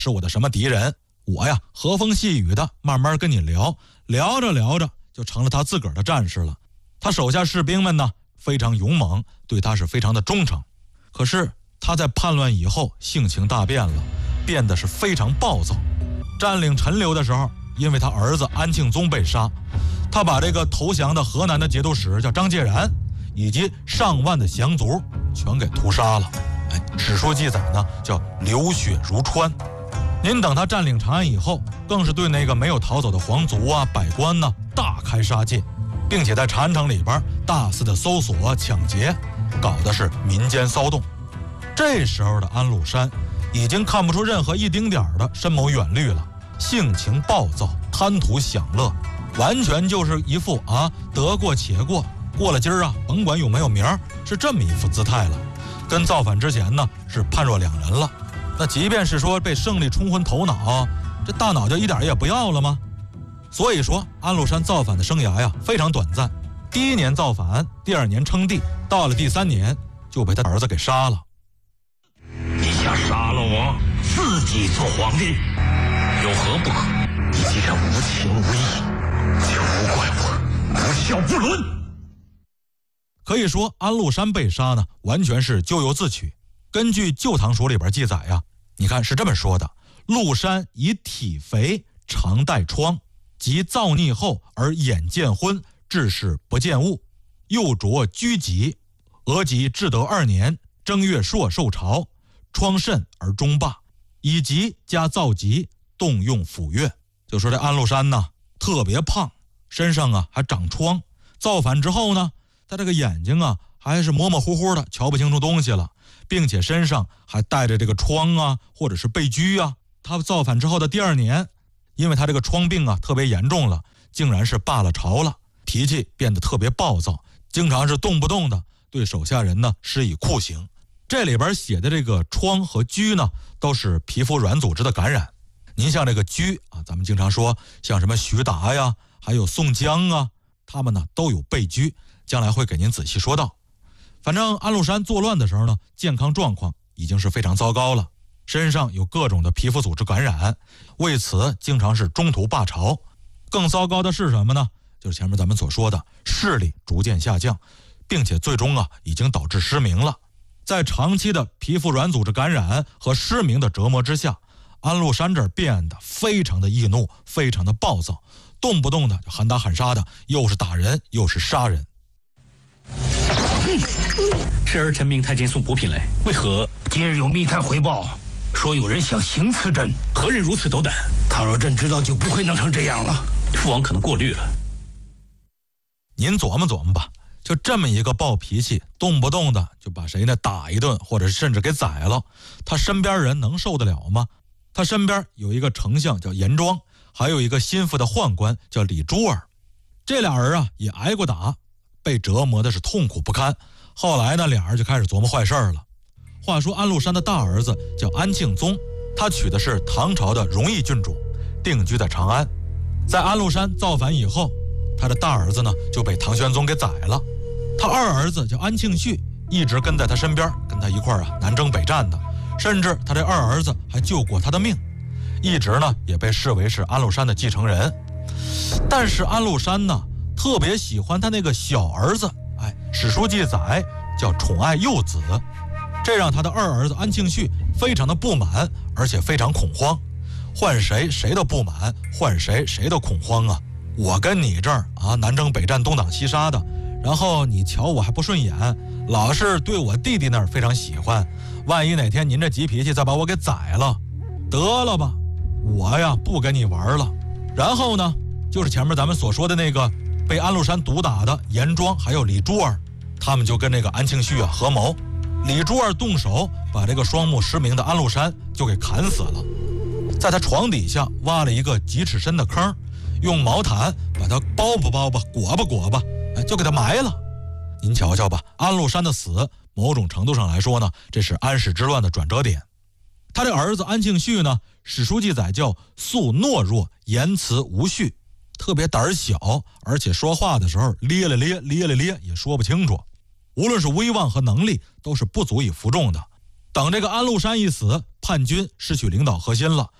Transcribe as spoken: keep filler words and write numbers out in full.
是我的什么敌人。我呀和风细雨的慢慢跟你聊，聊着聊着就成了他自个儿的战士了。他手下士兵们呢非常勇猛，对他是非常的忠诚。可是他在叛乱以后性情大变了，变得是非常暴躁。占领陈留的时候，因为他儿子安庆宗被杀，他把这个投降的河南的节度使叫张介然以及上万的降卒全给屠杀了。哎，史书记载呢叫流血如川。您等他占领长安以后，更是对那个没有逃走的皇族啊、百官呢大开杀戒，并且在长安城里边大肆的搜索抢劫，搞的是民间骚动。这时候的安禄山已经看不出任何一丁点的深谋远虑了，性情暴躁，贪图享乐，完全就是一副啊得过且过，过了今儿啊甭管有没有名儿，是这么一副姿态了。跟造反之前呢是判若两人了。那即便是说被胜利冲昏头脑，这大脑就一点也不要了吗？所以说安禄山造反的生涯呀非常短暂，第一年造反，第二年称帝，到了第三年就被他儿子给杀了。 你想杀了我，自己做皇帝，有何不可？你既然无情无义，就无怪我不孝不伦。 可以说安禄山被杀呢完全是咎由自取。根据《旧唐书》里边记载呀，你看是这么说的：禄山以体肥，常带疮，及造逆后而眼见昏，致使不见物，又着居疾，俄及至德二年正月朔受朝，疮甚而终罢，以疾加造疾，动用府院。就说这安禄山呢特别胖，身上啊还长疮，造反之后呢他这个眼睛啊还是模模糊糊的，瞧不清楚东西了，并且身上还带着这个疮啊或者是被疽啊。他造反之后的第二年，因为他这个疮病啊特别严重了，竟然是罢了朝了，脾气变得特别暴躁，经常是动不动的对手下人呢施以酷刑。这里边写的这个疮和疽呢都是皮肤软组织的感染。您像这个疽啊，咱们经常说像什么徐达呀还有宋江啊，他们呢都有被疽，将来会给您仔细说到。反正安禄山作乱的时候呢，健康状况已经是非常糟糕了，身上有各种的皮肤组织感染，为此经常是中途罢朝。更糟糕的是什么呢？就是前面咱们所说的视力逐渐下降，并且最终啊已经导致失明了。在长期的皮肤软组织感染和失明的折磨之下，安禄山这儿变得非常的易怒，非常的暴躁，动不动的就喊打喊杀的，又是打人又是杀人。 是儿臣命太监送补品来，为何？ 今日有密探回报，说有人想行刺朕。 何人如此斗胆？ 倘若朕知道，就不会弄成这样了。 父王可能过虑了。 您琢磨琢磨吧，就这么一个暴脾气，动不动的就把谁呢打一顿，或者甚至给宰了，他身边人能受得了吗？他身边有一个丞相叫严庄，还有一个心腹的宦官叫李珠儿，这俩人啊也挨过打，被折磨的是痛苦不堪。后来呢，俩人就开始琢磨坏事了。话说安禄山的大儿子叫安庆宗，他娶的是唐朝的荣义郡主，定居在长安。在安禄山造反以后，他的大儿子呢就被唐玄宗给宰了。他二儿子叫安庆绪，一直跟在他身边，跟他一块儿啊南征北战的，甚至他这二儿子还救过他的命，一直呢也被视为是安禄山的继承人。但是安禄山呢特别喜欢他那个小儿子，哎，史书记载叫宠爱幼子，这让他的二儿子安庆绪非常的不满，而且非常恐慌。换谁谁都不满，换谁谁都恐慌啊！我跟你这儿啊南征北战，东挡西杀的，然后你瞧我还不顺眼，老是对我弟弟那儿非常喜欢，万一哪天您这急脾气再把我给宰了，得了吧，我呀不跟你玩了。然后呢，就是前面咱们所说的那个被安禄山毒打的严庄还有李珠儿，他们就跟那个安庆绪啊合谋，李珠儿动手把这个双目失明的安禄山就给砍死了，在他床底下挖了一个几尺深的坑，用毛毯把他包吧包吧裹吧裹吧，哎，就给他埋了。您瞧瞧吧，安禄山的死某种程度上来说呢，这是安史之乱的转折点。他这儿子安庆绪呢，史书记载叫素懦弱，言辞无序，特别胆小，而且说话的时候咧了咧咧了咧，也说不清楚。无论是威望和能力都是不足以服众的。 等这个安禄山一死，叛军失去领导核心了，